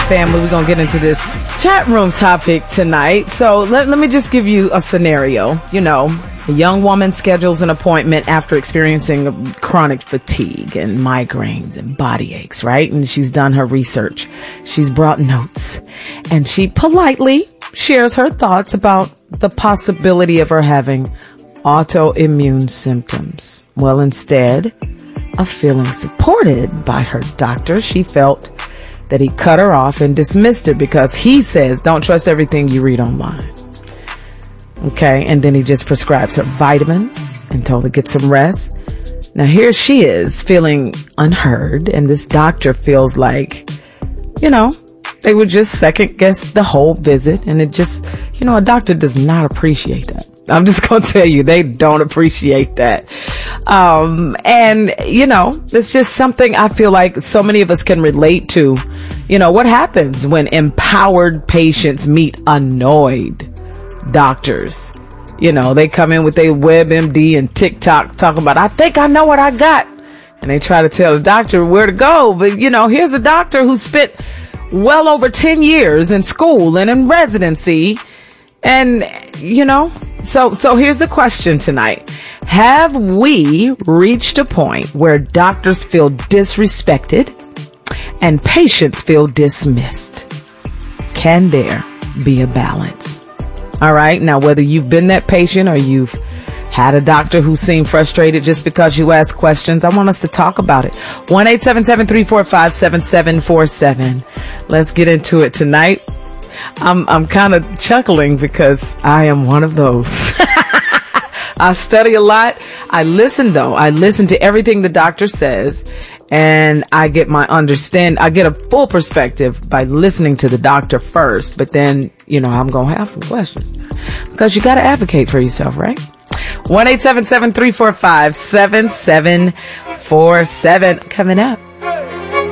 family. We're going to get into this chat room topic tonight. So let me just give you a scenario. You know, a young woman schedules an appointment after experiencing chronic fatigue and migraines and body aches, right? And she's done her research. She's brought notes and she politely shares her thoughts about the possibility of her having autoimmune symptoms. Well, instead of feeling supported by her doctor, she felt that he cut her off and dismissed her because he says, don't trust everything you read online. Okay. And then he just prescribes her vitamins and told her to get some rest. Now here she is feeling unheard. And this doctor feels like, you know, they would just second guess the whole visit. And it just, you know, a doctor does not appreciate that. I'm just going to tell you, they don't appreciate that. And you know, it's just something I feel like so many of us can relate to. You know, what happens when empowered patients meet annoyed doctors? You know, they come in with their WebMD and TikTok talking about, I think I know what I got. And they try to tell the doctor where to go. But you know, here's a doctor who spent well over 10 years in school and in residency. And, you know, so here's the question tonight. Have we reached a point where doctors feel disrespected and patients feel dismissed? Can there be a balance? All right. Now, whether you've been that patient or you've had a doctor who seemed frustrated just because you asked questions, I want us to talk about it. 1-877-345-7747. Let's get into it tonight. I'm kind of chuckling because I am one of those. I study a lot. I listen to everything the doctor says and I get a full perspective by listening to the doctor first. But then, you know, I'm going to have some questions because you got to advocate for yourself, right? 1-877-345-7747 coming up.